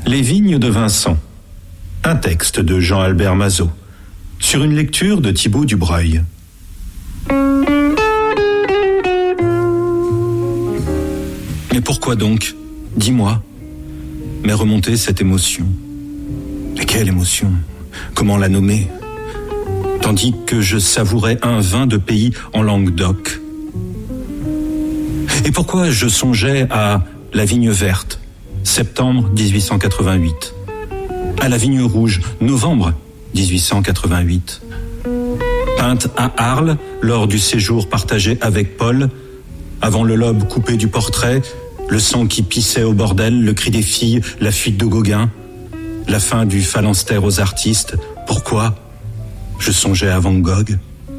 Les vignes de Vincent. Un texte de Jean-Albert Mazot, sur une lecture de Thibaut Dubreuil. Mais pourquoi donc, dis-moi, m'est remontée cette émotion? Et quelle émotion? Comment la nommer? Tandis que je savourais un vin de pays en Languedoc. Et pourquoi je songeais à la vigne verte, septembre 1888, à la vigne rouge, novembre 1888, peinte à Arles lors du séjour partagé avec Paul, avant le lobe coupé du portrait, le sang qui pissait au bordel, le cri des filles, la fuite de Gauguin, la fin du phalanstère aux artistes. Pourquoi je songeais à Van Gogh?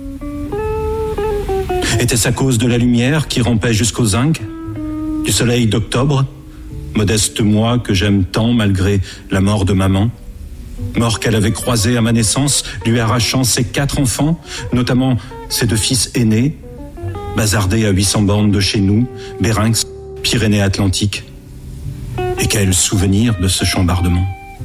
Était-ce à cause de la lumière qui rampait jusqu'au zinc, du soleil d'octobre, modeste moi que j'aime tant malgré la mort de maman, mort qu'elle avait croisée à ma naissance, lui arrachant ses 4 enfants, notamment ses 2 fils aînés, bazardés à 800 bornes de chez nous, Bérinx, Pyrénées-Atlantiques. Et quel souvenir de ce chambardement.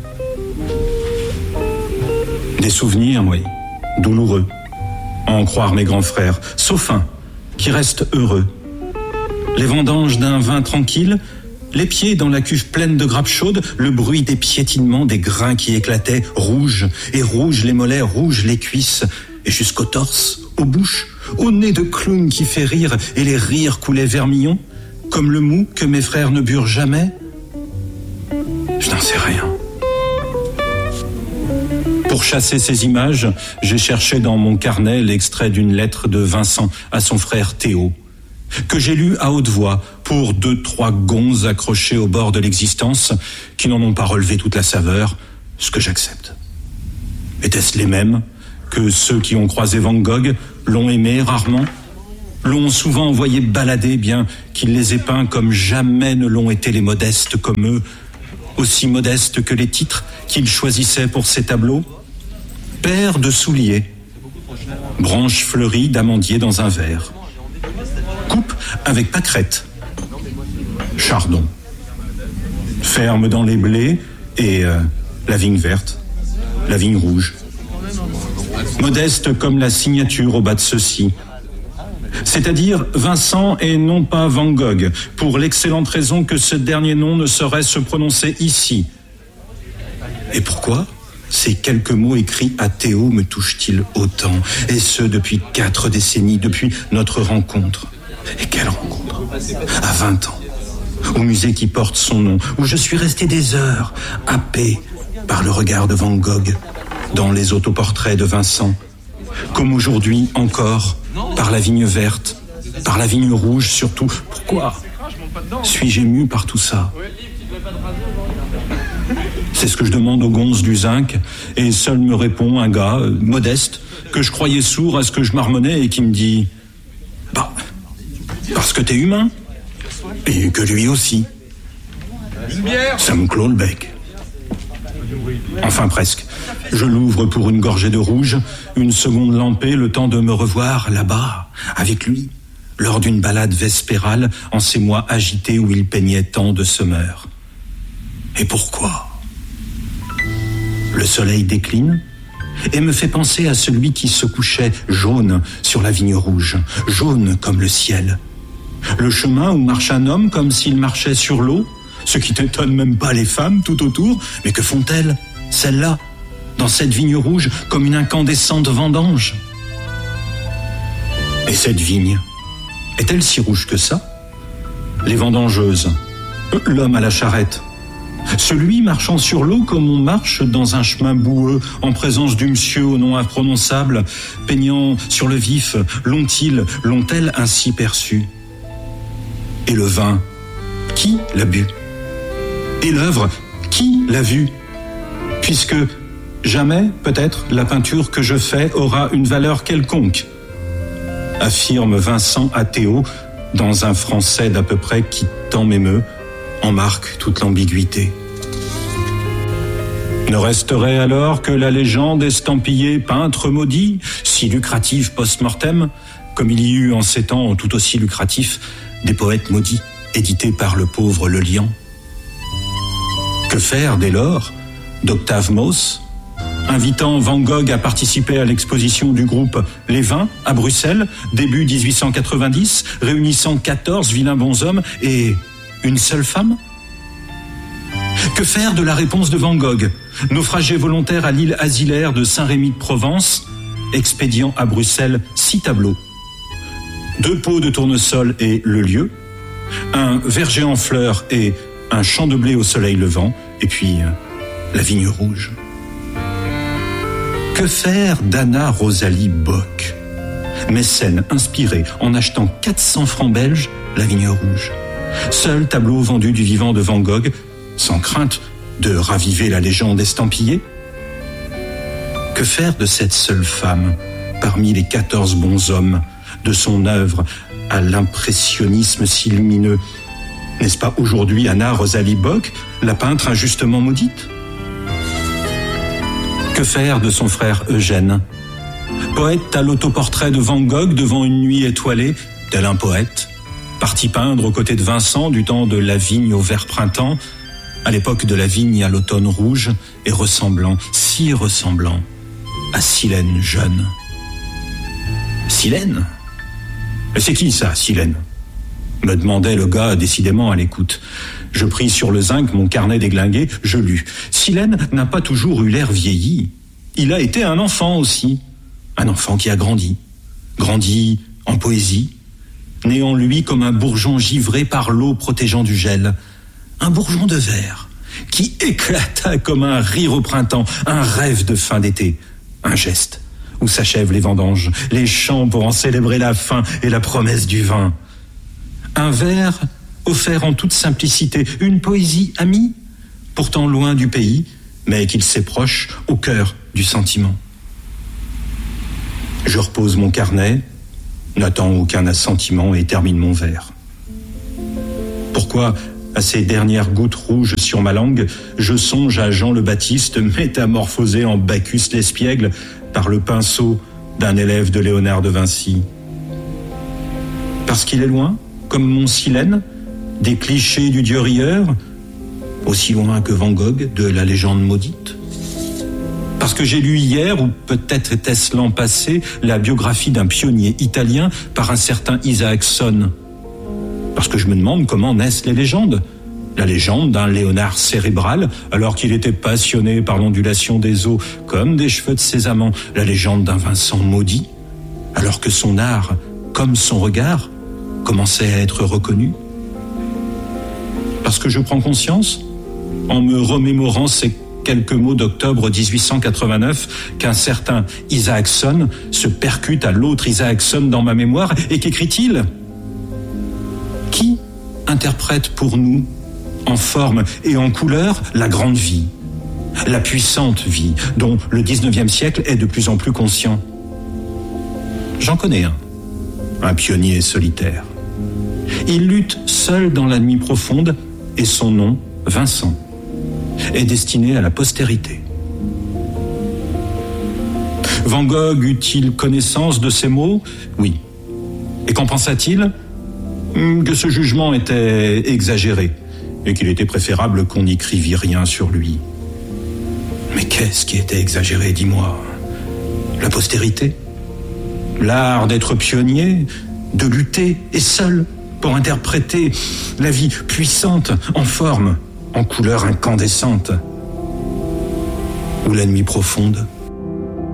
Des souvenirs, oui, douloureux, à en croire mes grands frères, sauf un, qui reste heureux. Les vendanges d'un vin tranquille, les pieds dans la cuve pleine de grappes chaudes, le bruit des piétinements, des grains qui éclataient, rouges, et rouges les mollets, rouges les cuisses, et jusqu'au torse, aux bouches, au nez de clown qui fait rire, et les rires coulaient vermillon, comme le mou que mes frères ne burent jamais. Je n'en sais rien. Pour chasser ces images, j'ai cherché dans mon carnet l'extrait d'une lettre de Vincent à son frère Théo, que j'ai lu à haute voix pour 2-3 gonzes accrochés au bord de l'existence qui n'en ont pas relevé toute la saveur, ce que j'accepte. Étaient-ce les mêmes que ceux qui ont croisé Van Gogh, l'ont aimé rarement, l'ont souvent envoyé balader, bien qu'ils les aient peints comme jamais ne l'ont été les modestes comme eux, aussi modestes que les titres qu'ils choisissaient pour ces tableaux? Paire de souliers, branche fleurie d'amandier dans un verre, coupe avec pâquerette, chardon, ferme dans les blés et la vigne verte, la vigne rouge, modeste comme la signature au bas de ceci, c'est-à-dire Vincent et non pas Van Gogh, pour l'excellente raison que ce dernier nom ne saurait se prononcer ici. Et pourquoi ces quelques mots écrits à Théo me touchent-ils autant, et ce depuis 4 décennies, depuis notre rencontre? Et quelle rencontre? À 20 ans, au musée qui porte son nom, où je suis resté des heures, happé par le regard de Van Gogh, dans les autoportraits de Vincent, comme aujourd'hui encore, par la vigne verte, par la vigne rouge surtout. Pourquoi suis-je ému par tout ça? C'est ce que je demande aux gonzes du zinc, et seul me répond un gars, modeste, que je croyais sourd à ce que je marmonnais et qui me dit « Bah, parce que t'es humain, et que lui aussi. » Ça me clôt le bec. Enfin presque. Je l'ouvre pour une gorgée de rouge, une seconde lampée, le temps de me revoir là-bas, avec lui, lors d'une balade vespérale, en ces mois agités où il peignait tant de semeurs. Et pourquoi? Le soleil décline et me fait penser à celui qui se couchait jaune sur la vigne rouge, jaune comme le ciel. Le chemin où marche un homme comme s'il marchait sur l'eau, ce qui n'étonne même pas les femmes tout autour, mais que font-elles, celles-là, dans cette vigne rouge, comme une incandescente vendange? Et cette vigne, est-elle si rouge que ça? Les vendangeuses, l'homme à la charrette, celui marchant sur l'eau comme on marche dans un chemin boueux, en présence du monsieur au nom imprononçable, peignant sur le vif, l'ont-elles ainsi perçu? Et le vin, qui l'a bu? Et l'œuvre, qui l'a vue? Puisque jamais, peut-être, la peinture que je fais aura une valeur quelconque, affirme Vincent à Théo, dans un français d'à peu près qui tant m'émeut, en marque toute l'ambiguïté. Ne resterait alors que la légende estampillée peintre maudit, si lucrative post-mortem, comme il y eut en ces temps tout aussi lucratif des poètes maudits, édités par le pauvre Lelian. Que faire dès lors d'Octave Mauss, invitant Van Gogh à participer à l'exposition du groupe Les 20 à Bruxelles, début 1890, réunissant 14 vilains bonshommes et une seule femme? Que faire de la réponse de Van Gogh, naufragé volontaire à l'île asilaire de Saint-Rémy de Provence, expédiant à Bruxelles 6 tableaux, 2 pots de tournesol et le lieu, un verger en fleurs et un champ de blé au soleil levant, et puis la vigne rouge. Que faire d'Anna Rosalie Bock, mécène inspirée en achetant 400 francs belges la vigne rouge, seul tableau vendu du vivant de Van Gogh, sans crainte de raviver la légende estampillée? Que faire de cette seule femme parmi les 14 bons hommes, de son œuvre à l'impressionnisme si lumineux? N'est-ce pas aujourd'hui Anna Rosalie Bock, la peintre injustement maudite? Que faire de son frère Eugène, poète à l'autoportrait de Van Gogh devant une nuit étoilée, tel un poète, parti peindre aux côtés de Vincent du temps de la vigne au vert printemps, à l'époque de la vigne à l'automne rouge, et ressemblant, si ressemblant, à Silène jeune. Silène? Mais c'est qui ça, Silène? Me demandait le gars décidément à l'écoute. Je pris sur le zinc mon carnet déglingué, je lus. Silène n'a pas toujours eu l'air vieilli. Il a été un enfant aussi. Un enfant qui a grandi. Grandi en poésie. Né en lui comme un bourgeon givré par l'eau protégeant du gel. Un bourgeon de verre qui éclata comme un rire au printemps, un rêve de fin d'été. Un geste où s'achèvent les vendanges, les chants pour en célébrer la fin et la promesse du vin. Un vers offert en toute simplicité, une poésie amie, pourtant loin du pays, mais qu'il s'éproche au cœur du sentiment. Je repose mon carnet, n'attends aucun assentiment et termine mon vers. Pourquoi, à ces dernières gouttes rouges sur ma langue, je songe à Jean le Baptiste métamorphosé en Bacchus l'espiègle par le pinceau d'un élève de Léonard de Vinci? Parce qu'il est loin, comme mon Silène, des clichés du dieu rieur, aussi loin que Van Gogh de la légende maudite? Parce que j'ai lu hier, ou peut-être était-ce l'an passé, la biographie d'un pionnier italien par un certain Isaacson. Parce que je me demande comment naissent les légendes. La légende d'un Léonard cérébral, alors qu'il était passionné par l'ondulation des eaux comme des cheveux de ses amants. La légende d'un Vincent maudit, alors que son art, comme son regard, commençait à être reconnu. Parce que je prends conscience, en me remémorant ces quelques mots d'octobre 1889, qu'un certain Isaacson se percute à l'autre Isaacson dans ma mémoire, et qu'écrit-il? Qui interprète pour nous, en forme et en couleur, la grande vie, la puissante vie, dont le 19e siècle est de plus en plus conscient? J'en connais un pionnier solitaire. Il lutte seul dans la nuit profonde, et son nom, Vincent, est destiné à la postérité. Van Gogh eut-il connaissance de ces mots? Oui. Et qu'en pensa-t-il? Que ce jugement était exagéré, et qu'il était préférable qu'on n'écrivît rien sur lui. Mais qu'est-ce qui était exagéré, dis-moi? La postérité? L'art d'être pionnier, de lutter, et seul, pour interpréter la vie puissante, en forme, en couleur incandescente, ou la nuit profonde?